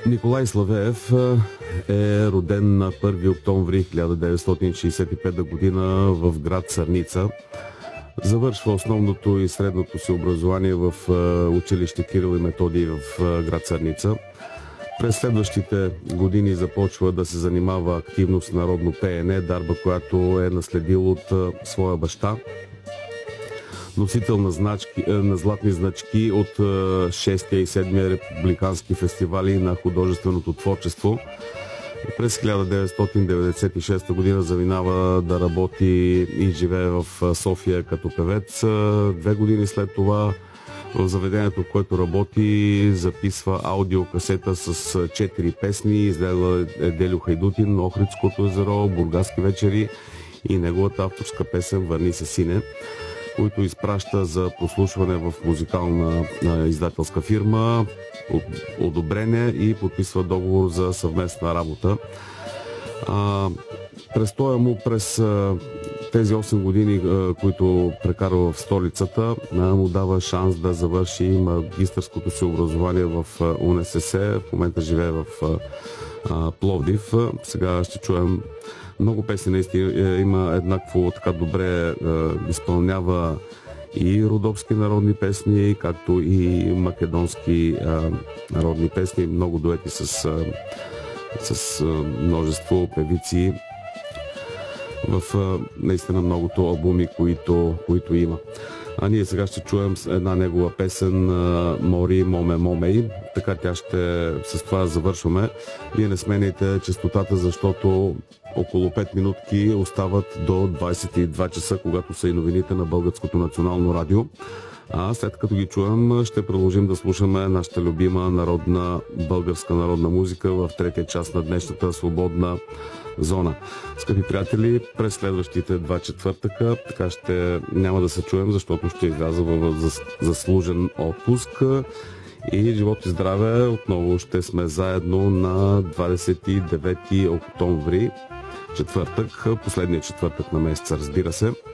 Николай Славеев е роден на 1 октомври 1965 година в град Сърница. Завършва основното и средното си образование в училище Кирил и Методий в град Сърница. През следващите години започва да се занимава активно с народно пеене, дарба, която е наследил от своя баща. Носител на златни значки от 6-я и 7-я републикански фестивали на художественото творчество. През 1996 година заминава да работи и живее в София като певец. 2 години след това в заведението, в което работи, записва аудиокасета с 4 песни. Изгледа Делю Хайдутин, Охридското езеро, Бургаски вечери и неговата авторска песен "Върни се, сине", които изпраща за прослушване в музикална издателска фирма, одобрение и подписва договор за съвместна работа. Престоя му през тези 8 години, които прекарва в столицата, му дава шанс да завърши магистърското си образование в УНСС. В момента живее в Пловдив. Сега ще чуем много песни, наистина има еднакво така добре изпълнява и родопски народни песни, както и македонски народни песни, много дуети с множество певици в наистина многото албуми, които има. А ние сега ще чуем една негова песен "Мори, моме, момей". Така с това завършваме. Вие не сменяйте честотата, защото около 5 минутки остават до 22 часа, когато са и новините на Българското национално радио. А след като ги чуем, ще продължим да слушаме нашата любима българска народна музика в третия част на днешната свободна зона. Скъпи приятели, през следващите 2 четвъртъка така няма да се чуем, защото ще изляза в заслужен отпуск. И живот и здраве, отново ще сме заедно на 29 октомври, четвъртък, последният четвъртък на месеца, разбира се.